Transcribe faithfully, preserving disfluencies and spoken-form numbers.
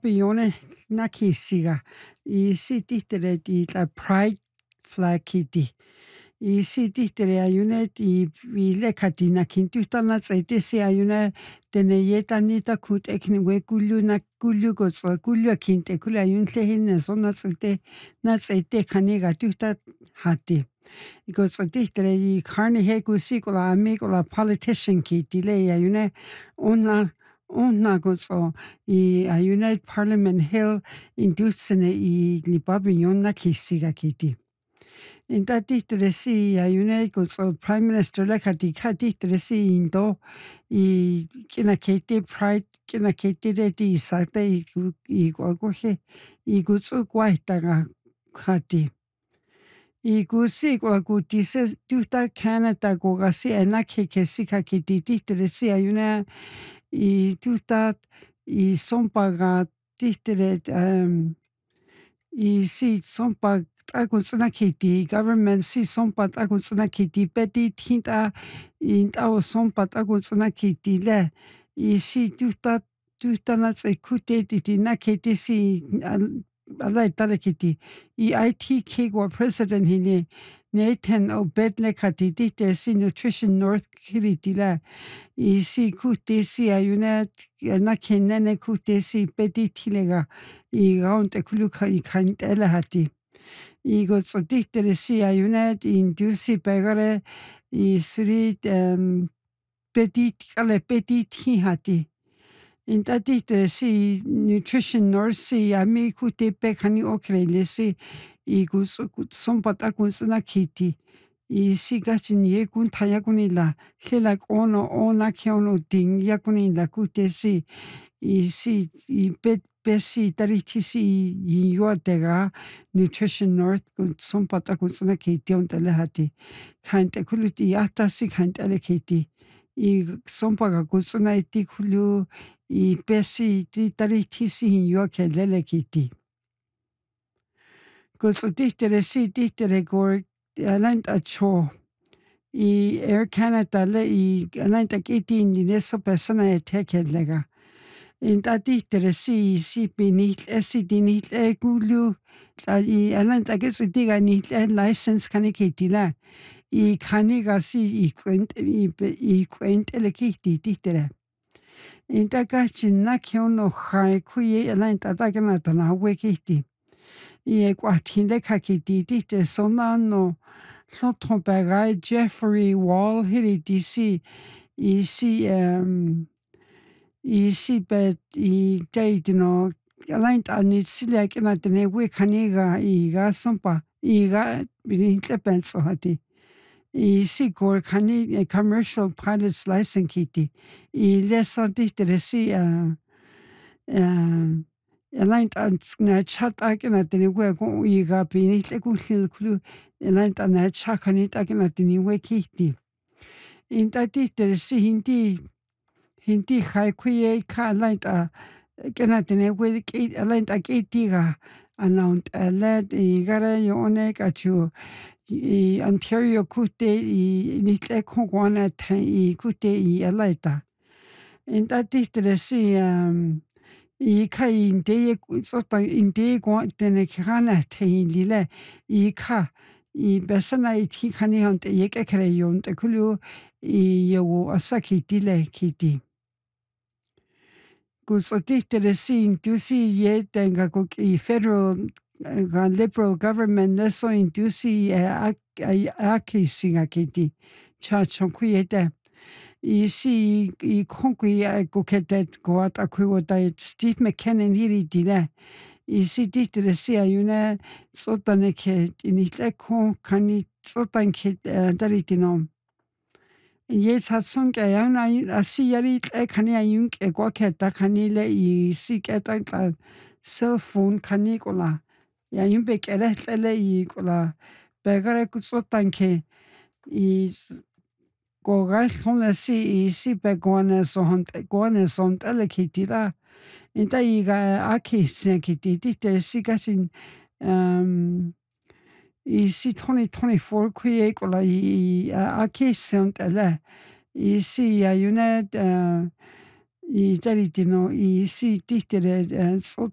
papione nakisiga. Isi tihtere ti la pride flag kiti. Isi tihtere ayune ti vilekati nakintuhtana tsaitesi ayune teneyeta nita kut ekniwe kullu na kullu gotsa kullu kinte kula ayuntle hinne sonna tsaite na tsaite kaniga tuhta hati. Gotsa tihtere i karni he kusikula amikola politician kiti le ayune ona Una gotso i a United Parliament Hill indutsene i libabion na kisiga kiti. In that titresi a United gotso Prime Minister la kati kati titresi indo i kina kiti pride kina kiti de ti sate i i gogohe i gotso kwaitaga kati. I gusi kwa gutise tuta Canada gogasi ena kekesi kakiti titresi a United I tuta i sompaga tihtere um i si sompa tagutsna kiti government si sompa tagutsna kiti peti tinta in tao sompa tagutsna kiti le i si tuta tuta na tsekute titi na kiti si alai tale kiti i I T K wa president hini Nathan Obedle kati tite si Nutrition North kiriti la I si kuti si ayune na kenene kuti si peti tilega I gaunte kuluka I kantele hati. I go tsotitere si ayune indusi pegare I sri um, peti kale peti ti hati. In tatitere si Nutrition North si ami kuti pekani okrele si I go sompata kunsuna kiti. I si gachin ye kun tayakunila hela ono ona kiono ding yakunila kutesi I si I bet besi taritisi I yuatega Nutrition North kun sompata kunsuna kiti on telehati kante kuluti yata si kante kiti I sompaga kunsuna iti kulu I besi taritisi yuakelele kiti kusutiktere si tiktere gor Alant a cho I Air Canada le I alant a kiti ni neso persona e teke lega. In tatitere si si binit esi dinit e gulu I alant a getsu diga nit e license kanikiti la. I kaniga si I kwent I I kwent ele kiti titere. In takachin na kiono hai kuye alant a dagana tana we kiti. I e kwatinde kakiti tite sonano Sotrompagai Jeffrey Wall hiri D C I si um I si bet I deidino alaint anit sile kena tene we kaniga I ga sompa I ga bininte penso hati I si gor kani commercial pilot's license kiti I lesanti tere si uh, um Alaint na chat akena tene we go I ga binite kusil kulu Elaint na chakanit akinatini we kiti. In tatite si hindi hindi hai kuye ka alaint a kenatine we alaint a kitiga anaunt a led I gara yone kachu I Ontario kute I nitle kongwana I kute I alaita. In tatite si um I ka inde sota inde go tene kana te lile I ka I besana I ti kani hante yeke kreyon te kulu I yo asaki tile kiti. Kusoti tere si indusi ye tenga kuk I federal uh, liberal government leso indusi uh, aki singa kiti. Cha chonku yete. I si I konku I kuketet goat akuota Steve McKinnon hiri dile. I si ditere si ayune sotane ke initle kon kani sotan ke daritino. Ye satsong ke ayuna asi yari e kani ayun ke kwa ke ta kani le I si ke ta cell phone kani kola. Ya yun be kere tele I kola. Begare kutsotan ke I goga sona si I si be gone so hante gone son tele kitira. Inta iga aki senkiti tite sikasin um I si twenty twenty-four kuye kola I aki sentele I si ayune uh I taritino I si titere so